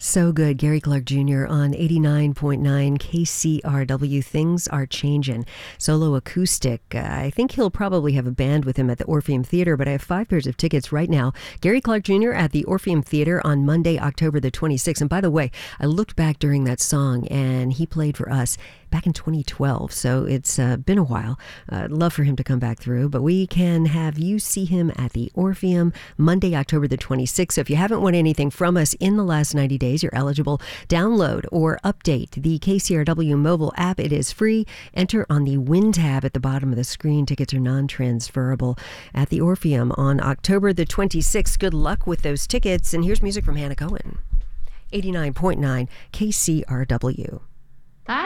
So good. Gary Clark Jr. on 89.9 KCRW. Things are changing. Solo acoustic. I think he'll probably have a band with him at the Orpheum Theater, but I have 5 pairs of tickets right now. Gary Clark Jr. at the Orpheum Theater on Monday, October the 26th. And by the way, I looked back during that song, and he played for us back in 2012, so it's been a while. I'd love for him to come back through, but we can have you see him at the Orpheum Monday, October the 26th. So if you haven't won anything from us in the last 90 days, you're eligible. Download or update the KCRW mobile app. It is free. Enter on the Win tab at the bottom of the screen. Tickets are non-transferable at the Orpheum on October the 26th. Good luck with those tickets. And here's music from Hannah Cohen. 89.9 KCRW.